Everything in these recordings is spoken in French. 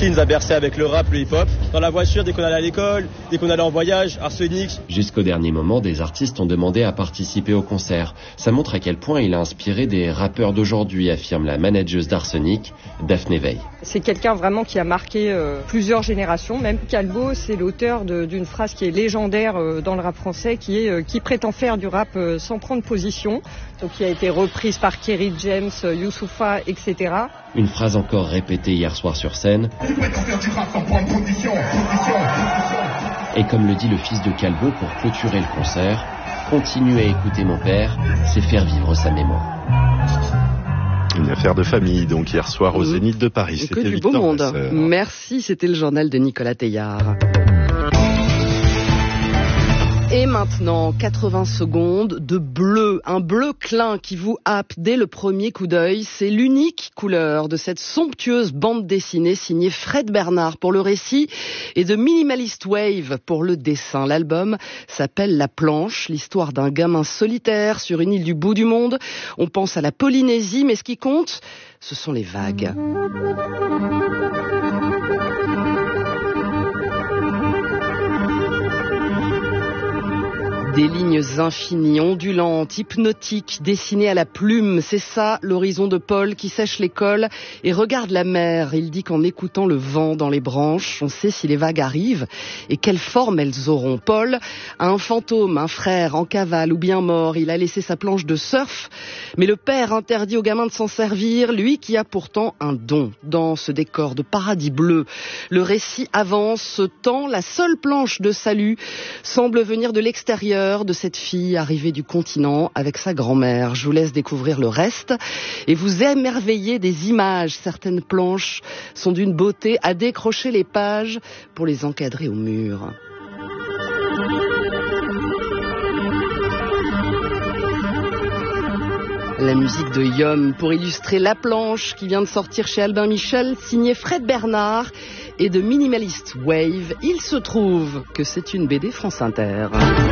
il nous a bercé avec le rap, le hip-hop. Dans la voiture, dès qu'on allait à l'école, dès qu'on allait en voyage, Arsenic. Jusqu'au dernier moment, des artistes ont demandé à participer au concert. Ça montre à quel point il a inspiré des rappeurs d'aujourd'hui, affirme la manageuse d'Arsenic, Daphné Veil. C'est quelqu'un vraiment qui a marqué plusieurs générations. Même Calbo, c'est l'auteur d'une phrase qui est légendaire dans le rap français, qui prétend faire du rap sans prendre position. Donc qui a été reprise par Kerry James, Youssoupha, etc. Une phrase encore répétée hier soir sur scène. Et comme le dit le fils de Calbo pour clôturer le concert, continuer à écouter mon père, c'est faire vivre sa mémoire. Une affaire de famille, donc, hier soir au Zénith de Paris. C'était que du beau monde. Merci, c'était le journal de Nicolas Teillard. Et maintenant, 80 secondes de bleu, un bleu clin qui vous happe dès le premier coup d'œil. C'est l'unique couleur de cette somptueuse bande dessinée signée Fred Bernard pour le récit et de Minimalist Wave pour le dessin. L'album s'appelle La Planche, l'histoire d'un gamin solitaire sur une île du bout du monde. On pense à la Polynésie, mais ce qui compte, ce sont les vagues. Des lignes infinies, ondulantes, hypnotiques, dessinées à la plume. C'est ça, l'horizon de Paul qui sèche l'école et regarde la mer. Il dit qu'en écoutant le vent dans les branches, on sait si les vagues arrivent et quelle forme elles auront. Paul a un fantôme, un frère en cavale ou bien mort. Il a laissé sa planche de surf, mais le père interdit au gamin de s'en servir, lui qui a pourtant un don. Dans ce décor de paradis bleu, le récit avance, se tend. La seule planche de salut semble venir de l'extérieur, de cette fille arrivée du continent avec sa grand-mère. Je vous laisse découvrir le reste et vous émerveiller des images. Certaines planches sont d'une beauté à décrocher les pages pour les encadrer au mur. La musique de Yom pour illustrer La Planche qui vient de sortir chez Albin Michel, signé Fred Bernard et de Minimalist Wave. Il se trouve que c'est une BD France Inter.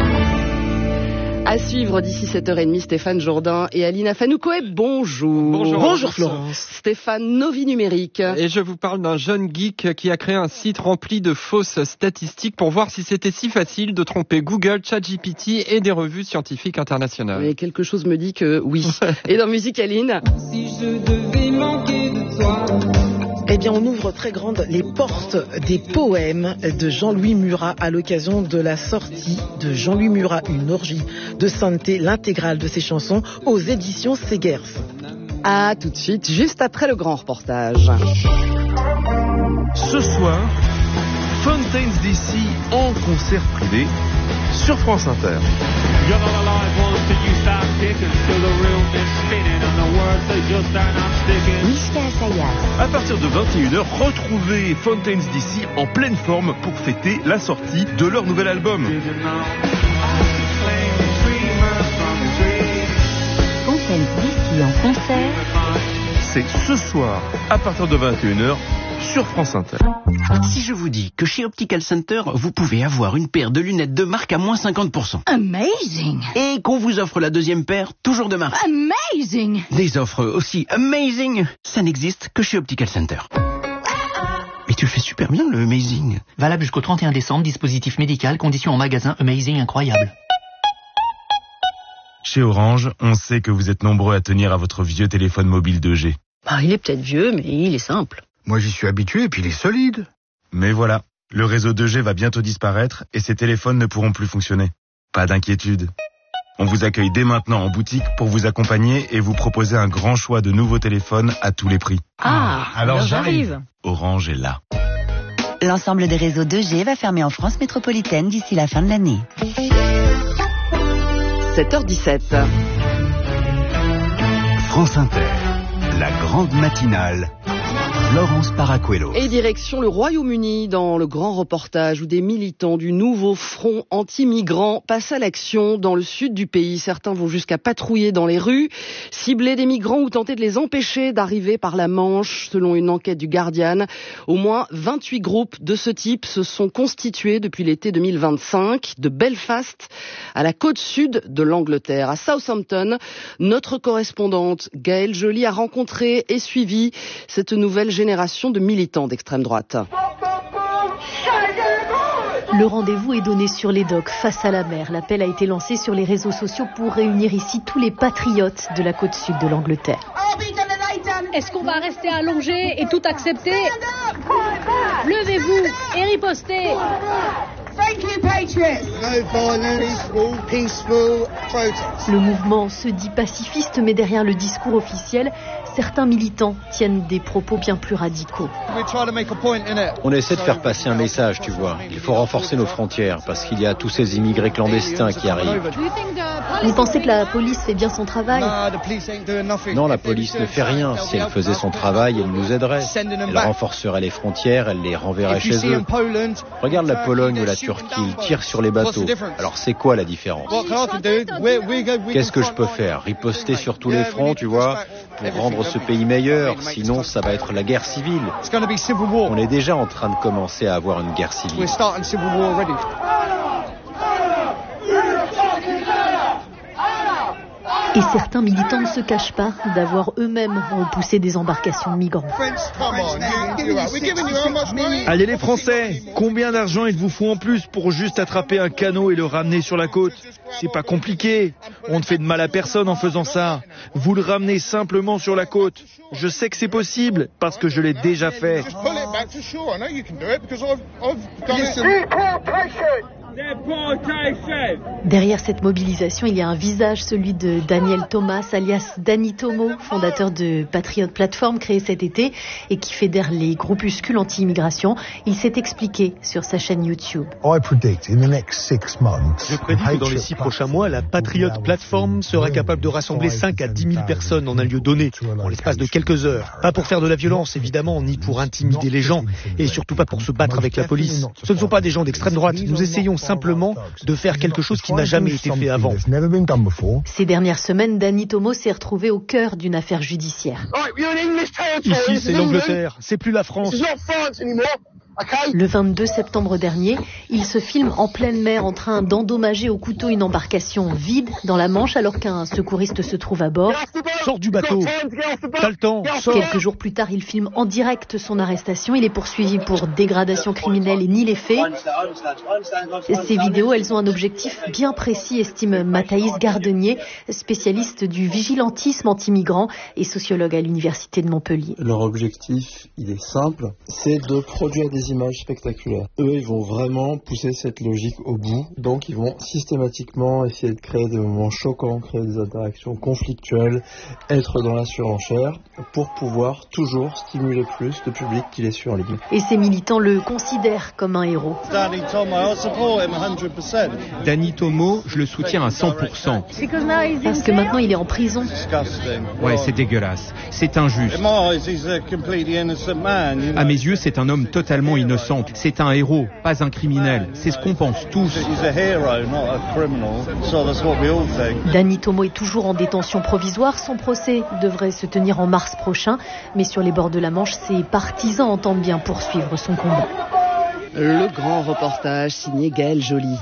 À suivre d'ici 7h30, Stéphane Jourdain et Alina Fanoukoé. Bonjour. Bonjour Florence. Stéphane, Novi Numérique. Et je vous parle d'un jeune geek qui a créé un site rempli de fausses statistiques pour voir si c'était si facile de tromper Google, ChatGPT et des revues scientifiques internationales. Mais quelque chose me dit que oui. Et dans Musique, Aline. Si je devais manquer de toi. Eh bien, on ouvre très grandes les portes des poèmes de Jean-Louis Murat à l'occasion de la sortie de Jean-Louis Murat, une orgie de sainteté, l'intégrale de ses chansons aux éditions Segers. À tout de suite, juste après le grand reportage. Ce soir, Fountains DC en concert privé sur France Inter. À partir de 21h, retrouvez Fountains DC en pleine forme pour fêter la sortie de leur nouvel album. Fountains DC en concert. C'est ce soir, à partir de 21h, sur France Inter. Si je vous dis que chez Optical Center, vous pouvez avoir une paire de lunettes de marque à moins 50%. Amazing! Et qu'on vous offre la deuxième paire, toujours de marque. Amazing! Des offres aussi amazing, ça n'existe que chez Optical Center. Mais tu le fais super bien, le amazing. Valable jusqu'au 31 décembre, dispositif médical, conditions en magasin, amazing incroyable. Chez Orange, on sait que vous êtes nombreux à tenir à votre vieux téléphone mobile 2G. Il est peut-être vieux, mais il est simple. Moi, j'y suis habitué, et puis il est solide. Mais voilà, le réseau 2G va bientôt disparaître et ces téléphones ne pourront plus fonctionner. Pas d'inquiétude. On vous accueille dès maintenant en boutique pour vous accompagner et vous proposer un grand choix de nouveaux téléphones à tous les prix. Alors j'arrive. Orange est là. L'ensemble des réseaux 2G va fermer en France métropolitaine d'ici la fin de l'année. 7h17. France Inter, la grande matinale. Laurence Paracuelos. Et direction le Royaume-Uni dans le grand reportage où des militants du nouveau front anti-migrants passent à l'action dans le sud du pays. Certains vont jusqu'à patrouiller dans les rues, cibler des migrants ou tenter de les empêcher d'arriver par la Manche. Selon une enquête du Guardian, au moins 28 groupes de ce type se sont constitués depuis l'été 2025, de Belfast à la côte sud de l'Angleterre. À Southampton, notre correspondante Gaëlle Joly a rencontré et suivi cette nouvelle génération génération de militants d'extrême droite. Le rendez-vous est donné sur les docks, face à la mer. L'appel a été lancé sur les réseaux sociaux pour réunir ici tous les patriotes de la côte sud de l'Angleterre. Est-ce qu'on va rester allongé et tout accepter? Levez-vous et ripostez. Le mouvement se dit pacifiste, mais derrière le discours officiel, certains militants tiennent des propos bien plus radicaux. On essaie de faire passer un message, tu vois. Il faut renforcer nos frontières parce qu'il y a tous ces immigrés clandestins qui arrivent. Vous pensez que la police fait bien son travail? Non, la police ne fait rien. Si elle faisait son travail, elle nous aiderait. Elle renforcerait les frontières, elle les renverrait chez eux. Regarde la Pologne ou la Turquie, ils tirent sur les bateaux. Alors c'est quoi la différence? Qu'est-ce que je peux faire? Riposter sur tous les fronts, tu vois, pour rendre ce pays meilleur. Sinon, ça va être la guerre civile. On est déjà en train de commencer à avoir une guerre civile. Et certains militants ne se cachent pas d'avoir eux-mêmes repoussé des embarcations de migrants. Allez les Français, combien d'argent il vous faut en plus pour juste attraper un canot et le ramener sur la côte? C'est pas compliqué, on ne fait de mal à personne en faisant ça. Vous le ramenez simplement sur la côte. Je sais que c'est possible parce que je l'ai déjà fait. Derrière cette mobilisation, il y a un visage, celui de Daniel Thomas, alias Danny Tomo, fondateur de Patriot Platform, créé cet été et qui fédère les groupuscules anti-immigration. Il s'est expliqué sur sa chaîne YouTube. Je prédis que dans les 6 prochains mois, la Patriot Platform sera capable de rassembler 5 à 10 000 personnes en un lieu donné, en l'espace de quelques heures. Pas pour faire de la violence, évidemment, ni pour intimider les gens, et surtout pas pour se battre avec la police. Ce ne sont pas des gens d'extrême droite. Nous essayons simplement de faire quelque chose qui n'a jamais été fait avant. Ces dernières semaines, Danny Tomo s'est retrouvé au cœur d'une affaire judiciaire. Ici, c'est l'Angleterre, c'est plus la France. Le 22 septembre dernier, il se filme en pleine mer en train d'endommager au couteau une embarcation vide dans la Manche alors qu'un secouriste se trouve à bord. Sors du bateau, t'as le temps, sors. Quelques jours plus tard, il filme en direct son arrestation. Il est poursuivi pour dégradation criminelle et nie les faits. Ces vidéos, elles ont un objectif bien précis, estime Mathaïs Gardenier, spécialiste du vigilantisme anti-migrant et sociologue à l'université de Montpellier. Leur objectif, il est simple, c'est de produire des images spectaculaires. Eux, ils vont vraiment pousser cette logique au bout. Donc, ils vont systématiquement essayer de créer des moments choquants, créer des interactions conflictuelles, être dans la surenchère pour pouvoir toujours stimuler plus de public qui les suit en ligne. Et ces militants le considèrent comme un héros. Danny Tomo, je le soutiens à 100%. Parce que maintenant, il est en prison. Ouais, c'est dégueulasse. C'est injuste. À mes yeux, c'est un homme totalement innocent. C'est un héros, pas un criminel. C'est ce qu'on pense tous. Danny Tomo est toujours en détention provisoire. Son procès devrait se tenir en mars prochain. Mais sur les bords de la Manche, ses partisans entendent bien poursuivre son combat. Le grand reportage signé Gaël Joly.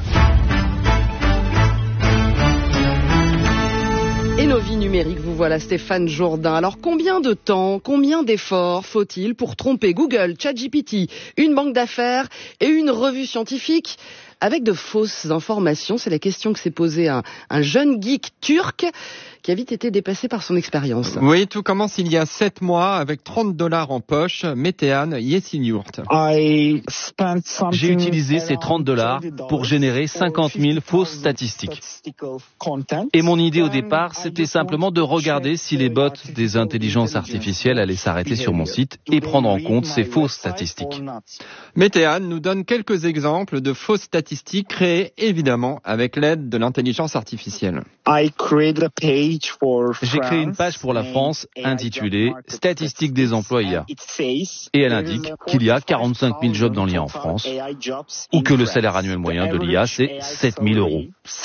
Et nos vies numériques, vous voilà Stéphane Jourdain. Alors combien de temps, combien d'efforts faut-il pour tromper Google, ChatGPT, une banque d'affaires et une revue scientifique avec de fausses informations? C'est la question que s'est posée un jeune geek turc qui a vite été dépassé par son expérience. Oui, tout commence il y a 7 mois avec $30 en poche. Metehan Yesinyourt. J'ai utilisé ces $30 pour générer 50 000 fausses statistiques. Et mon idée au départ, c'était simplement de regarder si les bots des intelligences artificielles allaient s'arrêter sur mon site et prendre en compte ces fausses statistiques. Metehan nous donne quelques exemples de fausses statistiques créées évidemment avec l'aide de l'intelligence artificielle. J'ai créé une page pour la France intitulée « Statistiques des emplois IA ». Et elle indique qu'il y a 45 000 jobs dans l'IA en France, ou que le salaire annuel moyen de l'IA, c'est 7 000 €.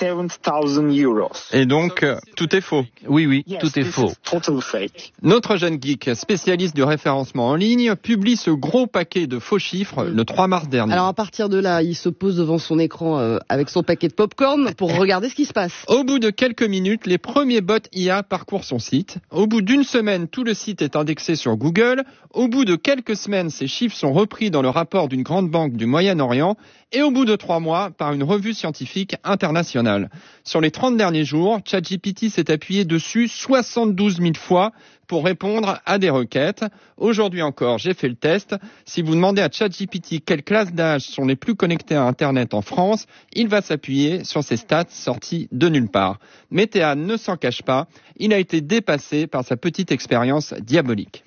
Et donc, tout est faux. Oui, tout est faux. Notre jeune geek, spécialiste du référencement en ligne, publie ce gros paquet de faux chiffres le 3 mars dernier. Alors à partir de là, il se pose devant son son écran avec son paquet de popcorn pour regarder ce qui se passe. Au bout de quelques minutes, les premiers bots IA parcourent son site. Au bout d'une semaine, tout le site est indexé sur Google. Au bout de quelques semaines, ces chiffres sont repris dans le rapport d'une grande banque du Moyen-Orient. Et au bout de 3 mois, par une revue scientifique internationale. Sur les 30 derniers jours, ChatGPT s'est appuyé dessus 72 000 fois pour répondre à des requêtes. Aujourd'hui encore, j'ai fait le test. Si vous demandez à ChatGPT quelles classes d'âge sont les plus connectées à Internet en France, il va s'appuyer sur ces stats sorties de nulle part. Météan ne s'en cache pas, il a été dépassé par sa petite expérience diabolique.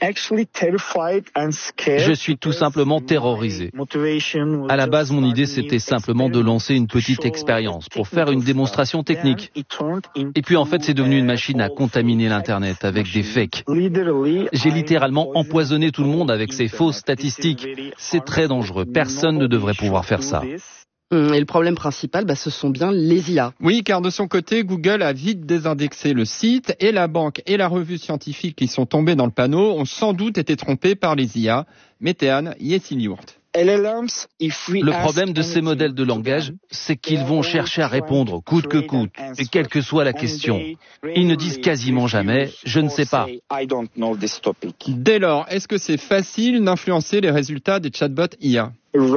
Je suis tout simplement terrorisé. À la base, mon idée, c'était simplement de lancer une petite expérience pour faire une démonstration technique. Et puis, en fait, c'est devenu une machine à contaminer l'Internet avec des fakes. J'ai littéralement empoisonné tout le monde avec ces fausses statistiques. C'est très dangereux. Personne ne devrait pouvoir faire ça. Et le problème principal, ce sont bien les IA. Oui, car de son côté, Google a vite désindexé le site et la banque et la revue scientifique qui sont tombées dans le panneau ont sans doute été trompées par les IA. Météan Yesiliurt. Le problème de ces modèles de langage, c'est qu'ils vont chercher à répondre coûte que coûte, et quelle que soit la question. Ils ne disent quasiment jamais « je ne sais pas ». Dès lors, est-ce que c'est facile d'influencer les résultats des chatbots IA ?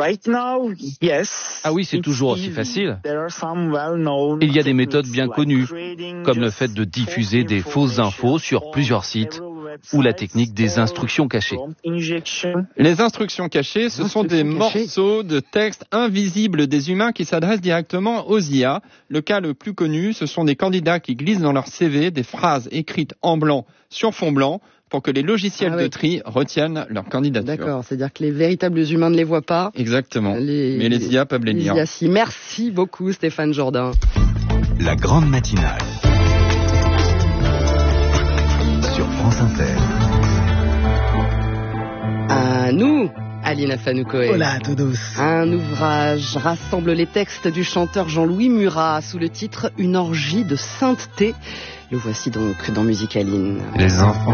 Ah oui, c'est toujours aussi facile. Il y a des méthodes bien connues, comme le fait de diffuser des fausses infos sur plusieurs sites, ou la technique des instructions cachées. Les instructions cachées, ce sont des morceaux de texte invisibles des humains qui s'adressent directement aux IA. Le cas le plus connu, ce sont des candidats qui glissent dans leur CV des phrases écrites en blanc sur fond blanc pour que les logiciels de tri retiennent leur candidature. D'accord, c'est-à-dire que les véritables humains ne les voient pas. Exactement, mais les IA peuvent les lire. IA, si. Merci beaucoup Stéphane Jourdain. La grande matinale sur France Inter. À nous, Alina Fanoukoé. Hola, todos. Un ouvrage rassemble les textes du chanteur Jean-Louis Murat sous le titre « Une orgie de sainteté ». Le voici donc dans Musicaline. Les enfants